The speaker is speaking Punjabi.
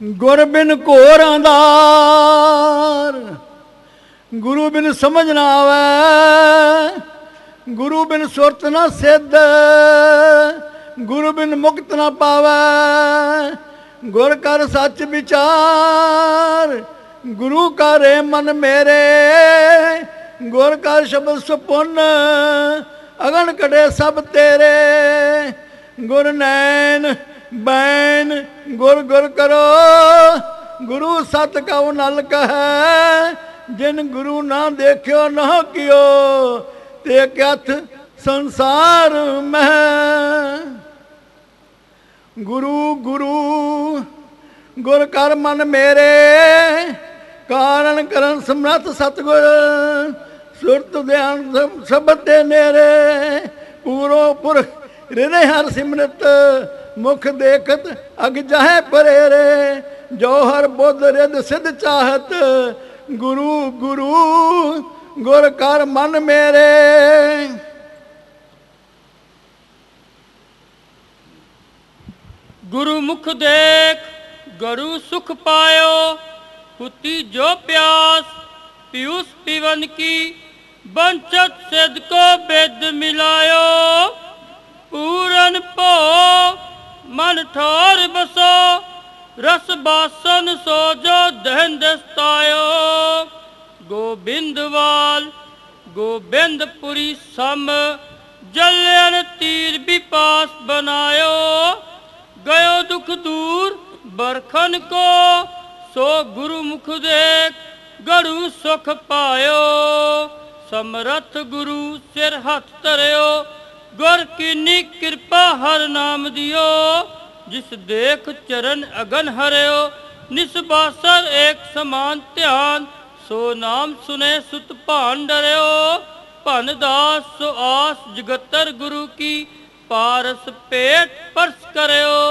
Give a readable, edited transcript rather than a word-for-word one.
ਗੁਰ ਬਿਨ ਘੋਰ ਅੰਧਾਰ, ਗੁਰੂ ਬਿਨ ਸਮਝ ਨਾ ਆਵੇ, ਗੁਰੂ ਬਿਨ ਸੁਰਤ ਨਾ ਸਿੱਧ, ਗੁਰੂ ਬਿਨ ਮੁਕਤ ਨਾ ਪਾਵੇ। ਗੁਰ ਕਰ ਸੱਚ ਵਿਚਾਰ, ਗੁਰੂ ਕਾ ਰੇ ਮਨ ਮੇਰੇ, ਗੁਰ ਕਾ ਸ਼ਬਦ ਸੁਪੁੰਨ, ਅਗਨ ਕੜੇ ਸਭ ਤੇਰੇ। ਗੁਰ ਨੈਣ ਬੈਨ ਗੁਰ ਗੁਰ ਕਰੋ, ਗੁਰੂ ਸਤ ਕਉ ਨਲ ਕਹੈ, ਜਿਨ ਗੁਰੂ ਨਾ ਦੇਖਿਓ ਨਾ ਕਿਓ, ਤੇ ਕਥ ਸੰਸਾਰ ਮਹਿ। ਗੁਰੂ ਗੁਰੂ ਗੁਰ ਕਰ ਮਨ ਮੇਰੇ, ਕਾਰਨ ਕਰਨ ਸਮਰੱਥ ਸਤਿਗੁਰ, ਸੁਰਤ ਧਿਆਨ ਸ਼ਬਦ ਤੇ ਨੇਰੇ। ਪੂਰੋ ਪੁਰਖ ਹਿਰਦੇ ਹਰ ਸਿਮਰਤ, ਮੁਖ ਦੇਖਤ ਅਗ ਜਾਹੇ ਪਰੇਰੇ। ਜੋ ਹਰ ਬੁੱਧ ਰਿਦ ਸਿਧ ਚਾਹਤ, ਗੁਰੂ ਗੁਰੂ ਗੁਰ ਕਰ ਮਨ ਮੇਰੇ। गुरु मुख देख गरु सुख पायो, हुती जो प्यास पीयूष पीवन की, बंचत सिद्ध को बेद मिलायो। पूरन भो मन ठोर बसो, रस बासन सो जो दहन दस्तायो। गोबिंदवाल गोबिंदपुरी सम, जलियन तीर विपास बनायो। गयो दुख दूर बरखन को, सो गुरु मुख देख गरु सुख पायो। समरथ गुरु सिर हथ धरियो, गुर कीनी कृपा हर नाम दियो। जिस देख चरण अगन हरियो, निसबासर एक समान ध्यान। सो नाम सुने सुत भान डरियो, भन दास सो आस जगतर गुरु की। पारस पेट परस करियो।